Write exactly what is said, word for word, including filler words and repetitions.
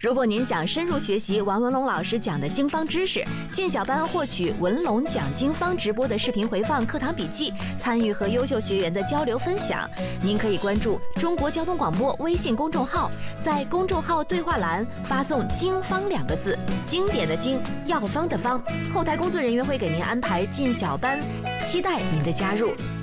如果您想深入学习王文龙老师讲的经方知识，进小班获取文龙讲经方直播的视频回放、课堂笔记，参与和优秀学员的交流分享，您可以关注中国交通广播微信公众号，在公众号对话栏发送“经方”两个字，经典的经，药方的方，后台工作人员会给您安排进小班，期待您的加入。